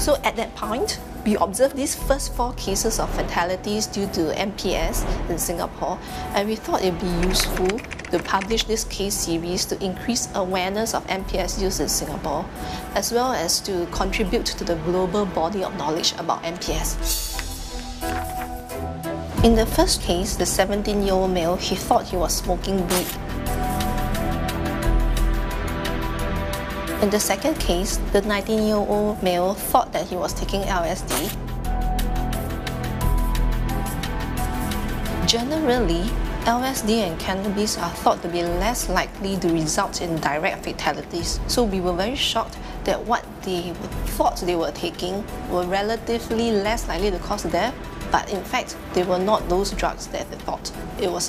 So at that point, we observed these first 4 cases of fatalities due to MPS in Singapore, and we thought it'd be useful to publish this case series to increase awareness of MPS use in Singapore, as well as to contribute to the global body of knowledge about MPS. In the first case, the 17-year-old male, he thought he was smoking weed. In the second case, the 19-year-old male thought that he was taking LSD. Generally, LSD and cannabis are thought to be less likely to result in direct fatalities. So we were very shocked that what they thought they were taking were relatively less likely to cause death, but in fact, they were not those drugs that they thought. It was